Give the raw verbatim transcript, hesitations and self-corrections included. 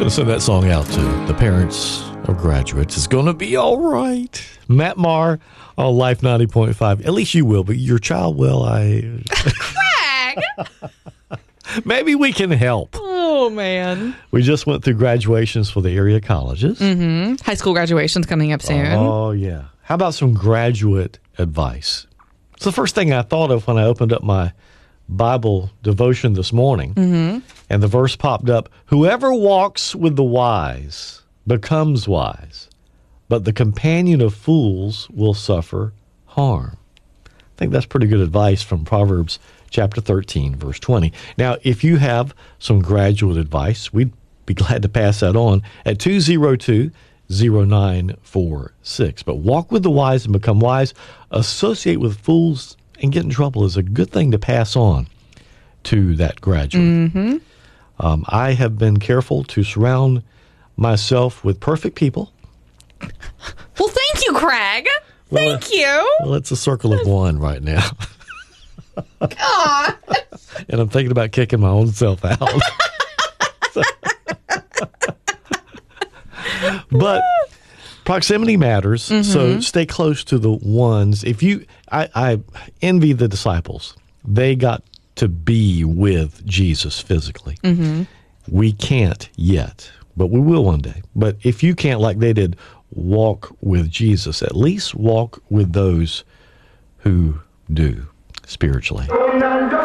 Going to send that song out to the parents of graduates. It's going to be all right. Matt Maher on Life ninety point five. At least you will, but your child will. I. Craig! Maybe we can help. Oh, man. We just went through graduations for the area colleges. Mm-hmm. High school graduation's coming up soon. Oh, yeah. How about some graduate advice? It's the first thing I thought of when I opened up my Bible devotion this morning. Mm-hmm. And the verse popped up, whoever walks with the wise becomes wise, but the companion of fools will suffer harm. I think that's pretty good advice from Proverbs chapter thirteen, verse twenty. Now, if you have some graduate advice, we'd be glad to pass that on at two oh two, oh nine four six. But walk with the wise and become wise. Associate with fools and get in trouble is a good thing to pass on to that graduate. Mm-hmm. Um, I have been careful to surround myself with perfect people. Well, thank you, Craig. Well, thank you. Well, it's a circle of one right now. God. And I'm thinking about kicking my own self out. So- but proximity matters, mm-hmm. so stay close to the ones. If you, I, I envy the disciples. They got to be with Jesus physically. Mm-hmm. We can't yet, but we will one day. But if you can't, like they did, walk with Jesus, at least walk with those who do spiritually.